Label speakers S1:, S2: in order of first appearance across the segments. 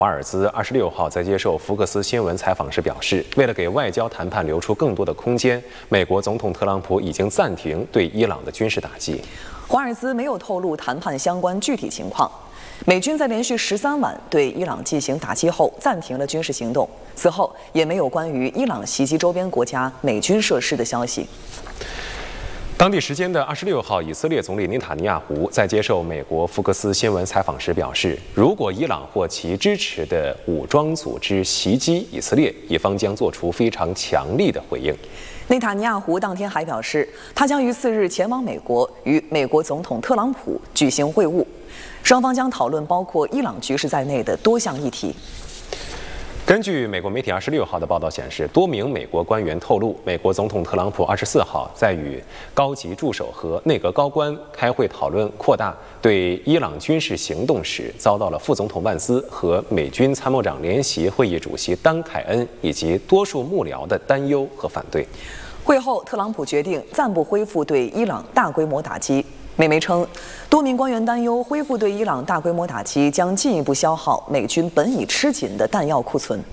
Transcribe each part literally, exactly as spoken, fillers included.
S1: 华尔兹二十六号在接受福克斯新闻采访时表示，为了给外交谈判留出更多的空间，美国总统特朗普已经暂停对伊朗的军事打击。
S2: 华尔兹没有透露谈判相关具体情况。美军在连续十三晚对伊朗进行打击后，暂停了军事行动。此后也没有关于伊朗袭击周边国家美军设施的消息。
S1: 当地时间的二十六号，以色列总理内塔尼亚胡在接受美国福克斯新闻采访时表示，如果伊朗或其支持的武装组织袭击以色列，以方将做出非常强力的回应。
S2: 内塔尼亚胡当天还表示，他将于次日前往美国，与美国总统特朗普举行会晤，双方将讨论包括伊朗局势在内的多项议题。
S1: 根据美国媒体二十六号的报道显示，多名美国官员透露，美国总统特朗普二十四号在与高级助手和内阁高官开会讨论扩大对伊朗军事行动时，遭到了副总统万斯和美军参谋长联席会议主席丹凯恩以及多数幕僚的担忧和反对。
S2: 会后，特朗普决定暂不恢复对伊朗大规模打击。美媒称，多名官员担忧恢复对伊朗大规模打击将进一步消耗美军本已吃紧的弹药库存。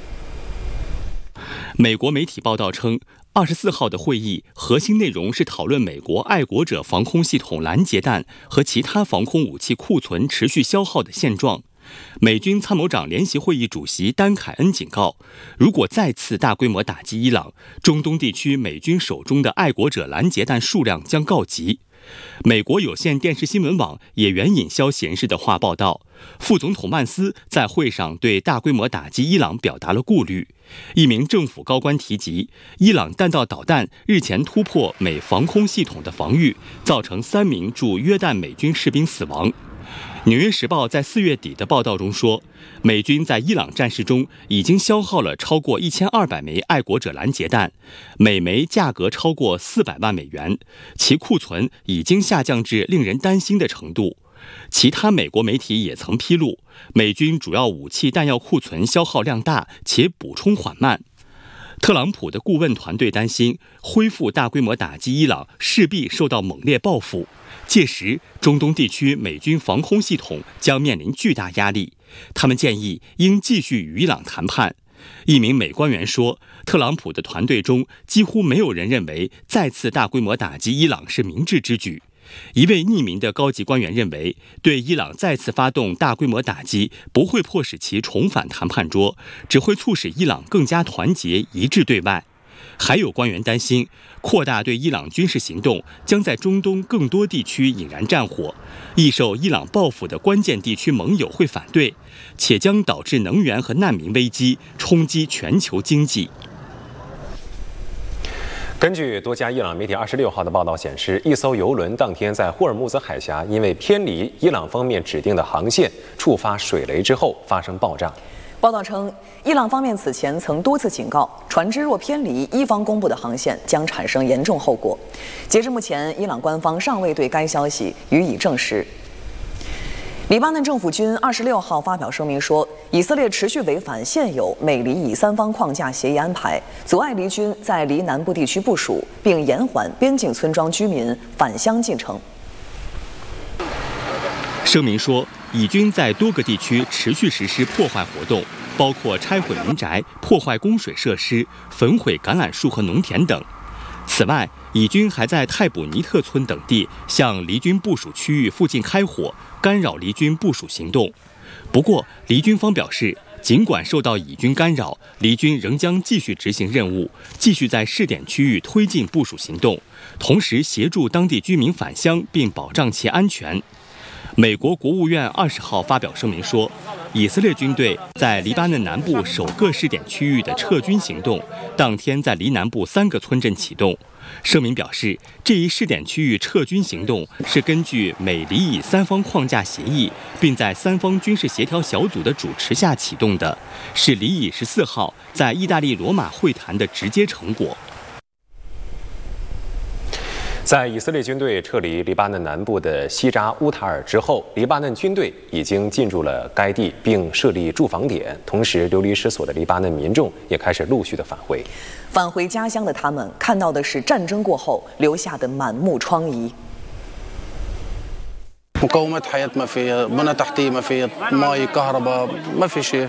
S3: 美国媒体报道称，二十四号的会议核心内容是讨论美国爱国者防空系统拦截弹和其他防空武器库存持续消耗的现状。美军参谋长联席会议主席丹凯恩警告，如果再次大规模打击伊朗，中东地区美军手中的爱国者拦截弹数量将告急。美国有线电视新闻网也援引消息人士的话报道，副总统曼斯在会上对大规模打击伊朗表达了顾虑。一名政府高官提及，伊朗弹道导弹日前突破美防空系统的防御，造成三名驻约旦美军士兵死亡。纽约时报在四月底的报道中说，美军在伊朗战事中已经消耗了超过一千二百枚爱国者拦截弹，每枚价格超过四百万美元，其库存已经下降至令人担心的程度。其他美国媒体也曾披露，美军主要武器弹药库存消耗量大且补充缓慢。特朗普的顾问团队担心，恢复大规模打击伊朗势必受到猛烈报复，届时中东地区美军防空系统将面临巨大压力。他们建议应继续与伊朗谈判。一名美官员说，特朗普的团队中几乎没有人认为再次大规模打击伊朗是明智之举。一位匿名的高级官员认为，对伊朗再次发动大规模打击不会迫使其重返谈判桌，只会促使伊朗更加团结一致对外。还有官员担心，扩大对伊朗军事行动将在中东更多地区引燃战火，易受伊朗报复的关键地区盟友会反对，且将导致能源和难民危机，冲击全球经济。
S1: 根据多家伊朗媒体二十六号的报道显示，一艘油轮当天在霍尔木兹海峡因为偏离伊朗方面指定的航线，触发水雷之后发生爆炸。
S2: 报道称，伊朗方面此前曾多次警告，船只若偏离伊方公布的航线，将产生严重后果。截至目前，伊朗官方尚未对该消息予以证实。黎巴嫩政府军二十六号发表声明说，以色列持续违反现有美黎以三方框架协议安排，阻碍黎军在黎南部地区部署，并延缓边境村庄居民返乡进程。
S3: 声明说，以军在多个地区持续实施破坏活动，包括拆毁民宅、破坏供水设施、焚毁橄榄树和农田等。此外，以军还在泰卜尼特村等地向黎军部署区域附近开火，干扰黎军部署行动。不过，黎军方表示，尽管受到以军干扰，黎军仍将继续执行任务，继续在试点区域推进部署行动，同时协助当地居民返乡并保障其安全。美国国务院二十号发表声明说，以色列军队在黎巴嫩南部首个试点区域的撤军行动，当天在黎南部三个村镇启动。声明表示，这一试点区域撤军行动是根据美黎以三方框架协议，并在三方军事协调小组的主持下启动的，是黎以十四号在意大利罗马会谈的直接成果。
S1: 在以色列军队撤离黎巴嫩南部的西扎乌塔尔之后，黎巴嫩军队已经进入了该地，并设立驻防点。同时，流离失所的黎巴嫩民众也开始陆续的返回。
S2: 返回家乡的他们看到的是战争过后留下的满目疮痍。
S4: مقومات حياة ما في بنى تحتية ما في ماء كهرباء ما في شيء